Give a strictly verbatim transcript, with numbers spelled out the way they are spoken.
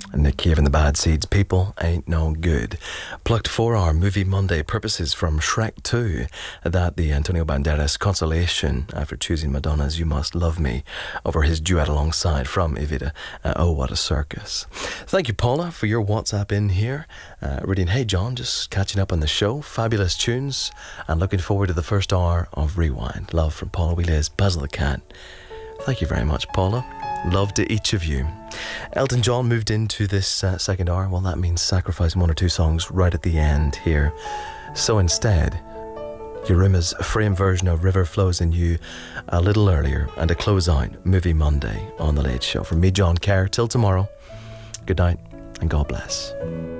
Nick Cave and the Bad Seeds, People Ain't No Good. Plucked for our Movie Monday purposes from Shrek two, that the Antonio Banderas consolation after choosing Madonna's You Must Love Me over his duet alongside from Evita, uh, Oh What a Circus. Thank you, Paula, for your WhatsApp in here. Uh, reading, hey John, just catching up on the show. Fabulous tunes and looking forward to the first hour of Rewind. Love from Paula Wheelers, Basil the Cat. Thank you very much, Paula. Love to each of you. Elton John moved into this uh, second hour. Well, that means sacrificing one or two songs right at the end here. So instead, Yuruma's frame version of River Flows in You a little earlier, and a close out Movie Monday on The Late Show. From me, John Kerr, till tomorrow, good night and God bless.